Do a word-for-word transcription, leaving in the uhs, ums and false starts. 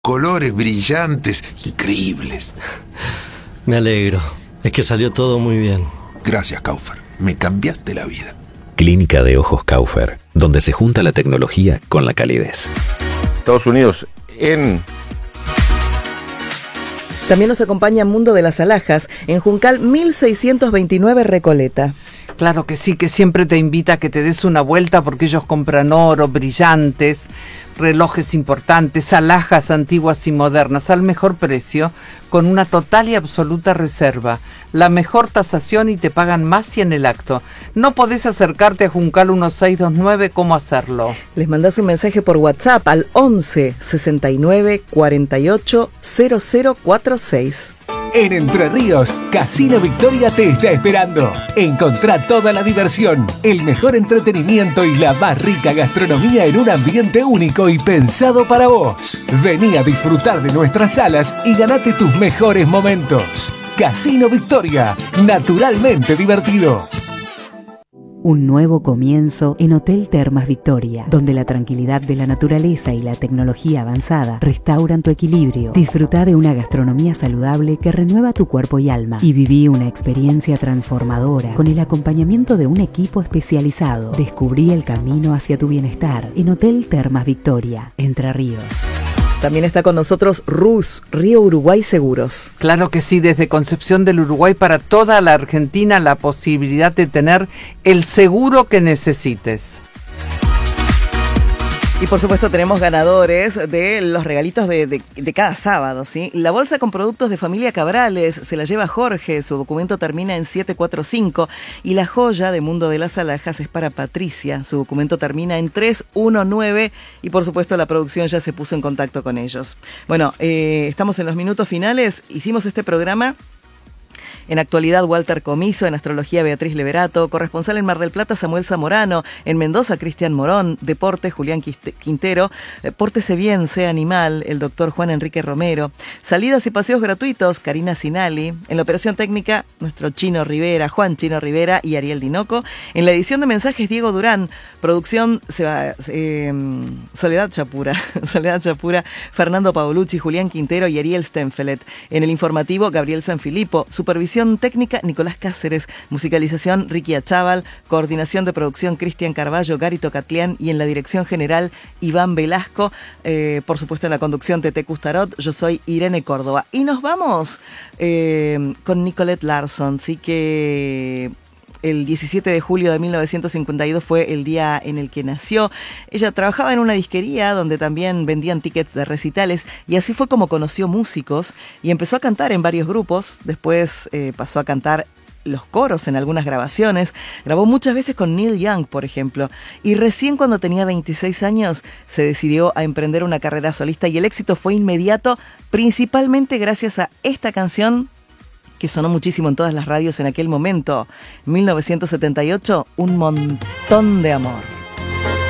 colores brillantes, increíbles. Me alegro. Es que salió todo muy bien. Gracias, Kaufer. Me cambiaste la vida. Clínica de Ojos Kaufer, donde se junta la tecnología con la calidez. Estados Unidos en... También nos acompaña Mundo de las Alhajas, en Juncal mil seiscientos veintinueve Recoleta. Claro que sí, que siempre te invita a que te des una vuelta porque ellos compran oro, brillantes, relojes importantes, alhajas antiguas y modernas al mejor precio, con una total y absoluta reserva. La mejor tasación y te pagan más si en el acto. No podés acercarte a Juncal dieciséis veintinueve, ¿cómo hacerlo? Les mandás un mensaje por WhatsApp al once sesenta y nueve cuarenta y ocho cero cero cuarenta y seis. En Entre Ríos, Casino Victoria te está esperando. Encontrá toda la diversión, el mejor entretenimiento y la más rica gastronomía en un ambiente único y pensado para vos. Vení a disfrutar de nuestras salas y ganate tus mejores momentos. Casino Victoria, naturalmente divertido. Un nuevo comienzo en Hotel Termas Victoria, donde la tranquilidad de la naturaleza y la tecnología avanzada restauran tu equilibrio. Disfruta de una gastronomía saludable que renueva tu cuerpo y alma y viví una experiencia transformadora con el acompañamiento de un equipo especializado. Descubrí el camino hacia tu bienestar en Hotel Termas Victoria, Entre Ríos. También está con nosotros R U S, Río Uruguay Seguros. Claro que sí, desde Concepción del Uruguay para toda la Argentina, la posibilidad de tener el seguro que necesites. Y por supuesto tenemos ganadores de los regalitos de, de, de cada sábado, ¿sí? La bolsa con productos de Familia Cabrales se la lleva Jorge, su documento termina en siete cuatro cinco. Y la joya de Mundo de las Alhajas es para Patricia, su documento termina en tres uno nueve. Y por supuesto la producción ya se puso en contacto con ellos. Bueno, eh, estamos en los minutos finales, hicimos este programa. En actualidad, Walter Comiso, en astrología, Beatriz Leverato, corresponsal en Mar del Plata, Samuel Zamorano, en Mendoza, Cristian Morón, deporte, Julián Quintero, pórtese bien, sea animal, el doctor Juan Enrique Romero, salidas y paseos gratuitos, Karina Sinali, en la operación técnica, nuestro Chino Rivera, Juan Chino Rivera y Ariel Dinoco, en la edición de mensajes, Diego Durán, producción, eh, Soledad Chapura, Soledad Chapura, Fernando Paolucci, Julián Quintero y Ariel Stenfelet, en el informativo, Gabriel Sanfilippo, supervisión técnica Nicolás Cáceres, musicalización Ricky Achával, coordinación de producción Cristian Carballo, Gary Tocatlián y en la dirección general Iván Velasco, eh, por supuesto en la conducción Tete Custarot, yo soy Irene Córdoba y nos vamos eh, con Nicolette Larson, sí que... El diecisiete de julio de mil novecientos cincuenta y dos fue el día en el que nació. Ella trabajaba en una disquería donde también vendían tickets de recitales y así fue como conoció músicos y empezó a cantar en varios grupos. Después eh, pasó a cantar los coros en algunas grabaciones. Grabó muchas veces con Neil Young, por ejemplo. Y recién cuando tenía veintiséis años se decidió a emprender una carrera solista y el éxito fue inmediato, principalmente gracias a esta canción que sonó muchísimo en todas las radios en aquel momento, mil novecientos setenta y ocho, Un montón de amor.